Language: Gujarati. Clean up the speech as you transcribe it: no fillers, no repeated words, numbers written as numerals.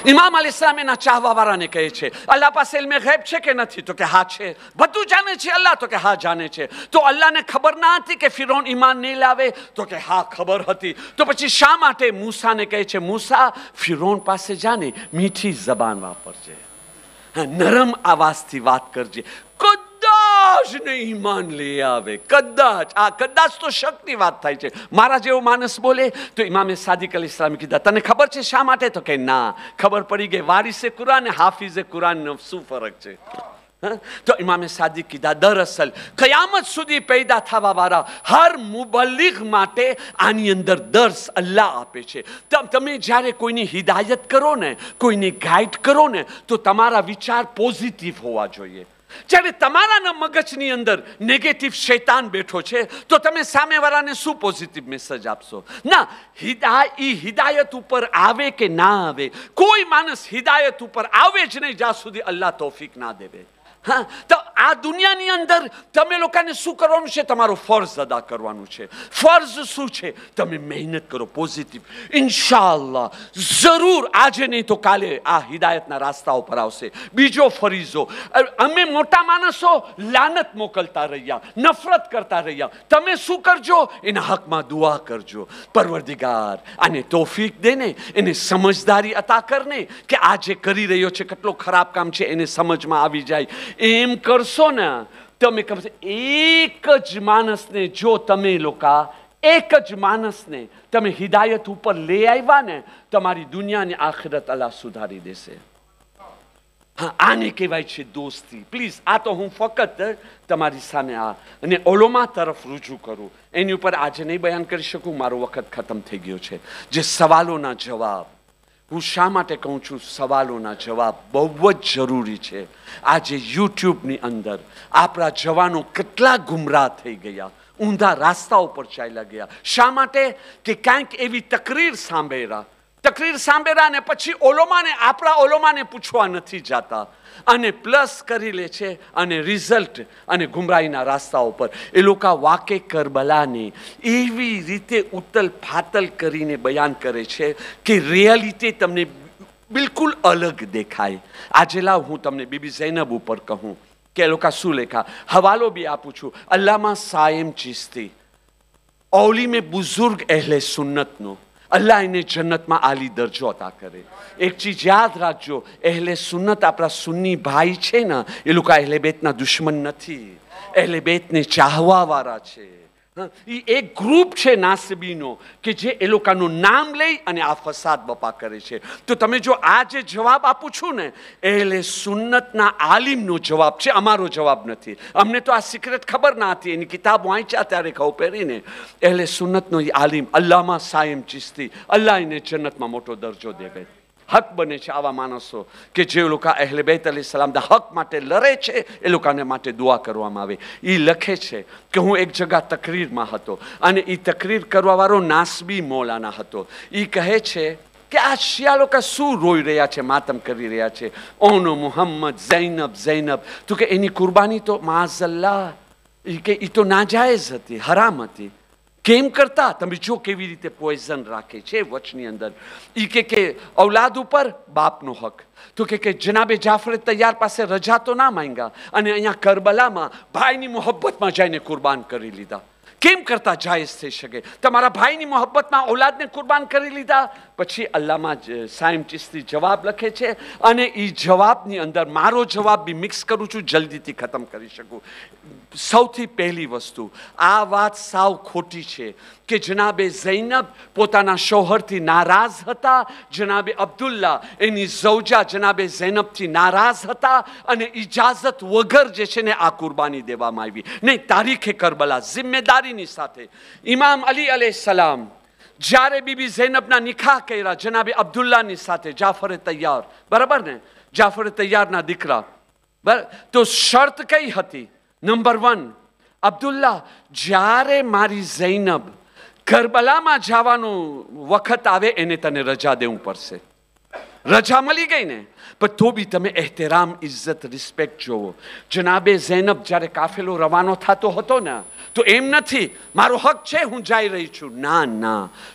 ઇમામ અલૈહિસ્સલામ એના ચાહવાવાળાને કહે છે, અલ્લાહ પાસે ઇલ્મે ગૈબ છે કે નથી? તો કે હા છે. બધું જાણે છે અલ્લાહ? તો કે હા જાણે છે. તો અલ્લાહને ખબર ના હતી કે ફિરૌન ઈમાન નહીં લાવે? તો કે હા ખબર હતી. તો પછી શા માટે મૂસાને કહે છે, મૂસા ફિરૌન પાસે જાને, મીઠી જબાન વાપરજે, નરમ આવાજથી વાત કરજે, કદાચ ને ઈમાન લઈ આવે, કદાચ. આ કદાચ તો શકની વાત થાય છે. મારા જેવો માણસ બોલે તો ઇમામે સાદિક અલૈહિસ્સલામે કીધા, તને ખબર છે શા માટે? તો કે ના. ખબર પડી ગઈ, વારિસે કુરાન ને હાફિઝે કુરાનનો શું ફરક છે. તો ઇમામે સાદિક કીધા, દરઅસલ કયામત સુધી પેદા થવા વાળા હર મુબલ્લિગ માટે આની અંદર દર્સ અલ્લાહ આપે છે. તમે જ્યારે કોઈની હિદાયત કરો ને, કોઈને ગાઈડ કરો ને, તો તમારા વિચાર પોઝિટિવ હોવા જોઈએ. જ્યારે તમારા મગજની અંદર નેગેટિવ શૈતાન બેઠો છે, તો તમે સામેવાળાને શું પોઝિટિવ મેસેજ આપશો? ના, હિદાયત ઉપર આવે કે ના આવે, કોઈ માણસ હિદાયત ઉપર આવે જ નહીં જ્યાં સુધી અલ્લાહ તૌફીક ના દેવે. હા, તો આ દુનિયાની અંદર તમે લોકોને શું કરવાનું છે? તમારો ફર્જ અદા કરવાનું છે. ફર્જ શું છે? તમે મહેનત કરો, પોઝિટિવ. ઇન્શાઅલ્લાહ જરૂર આજે નહીં તો કાલે આ હિદાયતના રાસ્તા ઉપર આવશે. બીજો ફરીજો, અમે મોટા માણસો લાનત મોકલતા રહ્યા, નફરત કરતા રહ્યા. તમે શું કરજો? એના હકમાં દુઆ કરજો, પરવરદિગાર આને તૌફીક દેને, એને સમજદારી અતા કરને કે આ જે કરી રહ્યો છે કેટલો ખરાબ કામ છે એને સમજમાં આવી જાય. એમ કરશો ને તમે કહેશો, એક જ માણસને જો તમે લોકો એક જ માણસને તમે હિદાયત ઉપર લઈ આવ્યા ને, તમારી દુનિયાની આખિરત અલ્લાહ સુધારી દેશે. હા, આને કહેવાય છે દોસ્તી. પ્લીઝ, આ તો હું ફક્ત તમારી સામે આ અને ઓલોમા તરફ રૂજુ કરું, એની ઉપર આજે નહીં બયાન કરી શકું, મારો વખત ખતમ થઈ ગયો છે. જે સવાલોના જવાબ, હું શા માટે કહું છું સવાલોના જવાબ બહુ જ જરૂરી છે. આજે યુટ્યુબની અંદર આપણા જવાનો કેટલા ગુમરાહ થઈ ગયા, ઊંધા રાસ્તા ઉપર ચાલ્યા ગયા. શા માટે? કે કાંઈક એવી તકરીર સાંભળ્યા ને પછી ઓલોમાને, આપણા ઓલોમાને પૂછવા નથી જાતા અને પ્લસ કરી લે છે અને રિઝલ્ટ અને ગુમરાહીના રાસ્તા ઉપર એ લોકો વાકે કરબલાને એવી રીતે ઉતલ ફાતલ કરીને બયાન કરે છે કે રિયાલિટી તમને બિલકુલ અલગ દેખાય. આજે લાવ હું તમને બીબી ઝૈનબ ઉપર કહું કે એ લોકો શું લેખા. હવાલો બી આપું છું, અલ્લામા સાયમ ચિશ્તી, औलीम बुजुर्ग अहले सुन्नतनो, अल्लाह इन्हें जन्नत में आली दर्जो अता करे. एक चीज याद रखो, अहले सुन्नत अपना सुन्नी भाई छे ना, ये लोग अहले बेत ना दुश्मन नहीं, अहले बेत ने चाहवा वाला छे. एक ग्रुप है नासबीनो कि जे ए लोकाનું નામ લઈ અને આ ફસાદ બપા કરે છે. તો તમે જો આ જે જવાબ આપું છું ને, એહલે સુન્નતના આલિમનો જવાબ છે, અમારો જવાબ નથી. અમને તો આ સિક્રેટ ખબર ના હતી, એની કિતાબ વાંચ્યા ત્યારે ખબર પહેરીને. એહલે સુન્નતનો એ આલિમ અલ્લામા સાયમ ચિશ્તી, અલ્લાહ એને જન્નતમાં મોટો દરજ્જો દેવે. હક બને છે આવા માણસો કે જે લોકો અહેલે બેત અલૈહિસ્સલામના હક માટે લડે છે, એ લોકોને માટે દુઆ કરવામાં આવે. એ લખે છે કે હું એક જગા તકરીરમાં હતો અને એ તકરીર કરવાવાળો નાસબી મૌલાના હતો. એ કહે છે કે આ શિયા લોકો શું રોઈ રહ્યા છે, માતમ કરી રહ્યા છે, ઓનો મુહમ્મદ, ઝૈનબ ઝૈનબ. તો કે એની કુરબાની તો માઝલ્લાહ, કે એ તો નાજાયઝ હતી, હરામ હતી. કેમ કરતા? તમે જો કેવી રીતે પોઈઝન રાખે છે વચની અંદર. એ કે ઔલાદ ઉપર બાપનો હક. તો કે જનાબે જાફરે તૈયાર પાસે રજા તો ના માંગ્યા અને અહીંયા કરબલામાં ભાઈની મોહબ્બતમાં જઈને કુરબાન કરી લીધા. કેમ કરતા જાયઝ થઈ શકે? તમારા ભાઈની મોહબ્બતમાં ઔલાદને કુરબાન કરી લીધા. પછી અલ્લામા સાયમ ચિશ્તી જવાબ લખે છે અને એ જવાબની અંદર મારો જવાબ બી મિક્સ કરું છું, જલ્દીથી ખતમ કરી શકું. સૌથી પહેલી વસ્તુ, આ વાત સાવ ખોટી છે કે જનાબે ઝૈનબ પોતાના શોહરથી નારાજ હતા, જનાબે અબ્દુલ્લા એની ઝૌજા જનાબે ઝૈનબથી નારાજ હતા અને ઇજાઝત વગર જે છે ને આ કુરબાની દેવામાં આવી. નહીં, તારીખે કરબલા જિમ્મેદારીની સાથે ઇમામ અલી અલૈહિસ્સલામ જ્યારે બીબી ઝૈનબના નિકાહ કર્યા જનાબે અબ્દુલ્લાની સાથે, જાફરે તૈયાર, બરાબર ને, જાફરે તૈયારના દીકરા, બરાબર. તો શરત કઈ હતી? નંબર 1, અબ્દુલ્લા, જ્યારે મારી ઝૈનબ કરબલામાં જવાનો વખત આવે એને તને રજા દેવું પડશે. રજા મળી ગઈ ને, પણ તો બી તમે એહતરામ, ઇજ્જત, રિસ્પેક્ટ જોવો. જનાબે ઝૈનબ જ્યારે કાફેલો રવાનો થતો હતો ને, તો એમ નથી મારો હક છે હું જઈ રહી છું, ના ના,